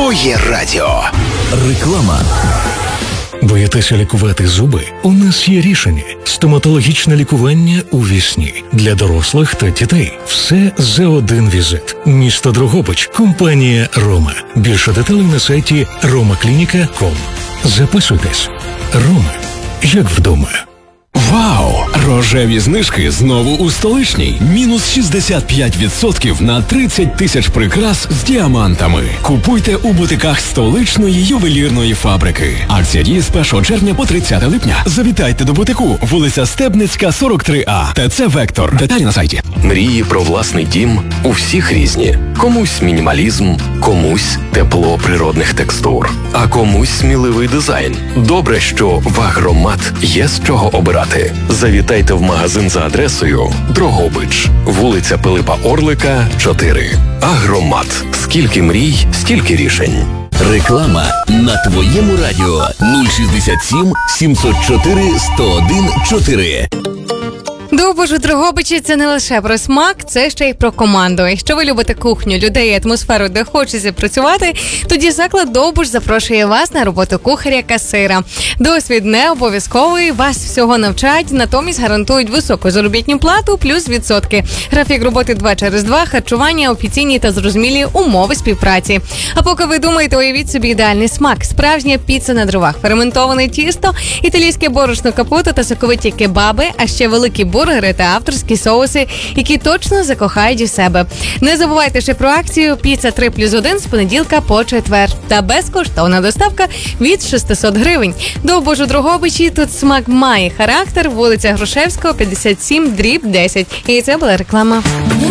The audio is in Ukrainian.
Твоє радіо. Реклама. Боїтеся лікувати зуби? У нас є рішення. Стоматологічне лікування у вісні. Для дорослих та дітей. Все за один візит. Місто Дрогобич. Компанія «Рома». Більше деталей на сайті romaclinica.com. Записуйтесь. «Рома». Як вдома. Вау! Рожеві знижки знову у столичній. Мінус 65% на 30 тисяч прикрас з діамантами. Купуйте у бутиках столичної ювелірної фабрики. Акція діє з 1 червня по 30 липня. Завітайте до бутику. Вулиця Стебницька, 43А. ТЦ «Вектор». Деталі на сайті. Мрії про власний дім у всіх різні. Комусь мінімалізм, комусь тепло природних текстур, а комусь сміливий дизайн. Добре, що в «Агромат» є з чого обирати. Завітайте в магазин за адресою Дрогобич, вулиця Пилипа Орлика, 4. «Агромат». Скільки мрій, стільки рішень. Реклама на твоєму радіо 067 704 101 4. Довбуш у Дрогобичі – це не лише про смак, це ще й про команду. Якщо ви любите кухню, людей і атмосферу, де хочеться працювати, тоді заклад Довбуш запрошує вас на роботу кухаря-касира. Досвід не обов'язковий, вас всього навчать, натомість гарантують високу заробітну плату плюс відсотки. Графік роботи 2/2, харчування, офіційні та зрозумілі умови співпраці. А поки ви думаєте, уявіть собі ідеальний смак. Справжня піца на дровах, ферментоване тісто, італійське борошно капуто та соковиті кебаби, а ще великі бургери та авторські соуси, які точно закохають у себе. Не забувайте ще про акцію «Піца 3+1» з понеділка по четвер. Та безкоштовна доставка від 600 гривень. Довбуш у Дрогобичі, тут смак має характер, вулиця Грушевського, 57/10. І це була реклама.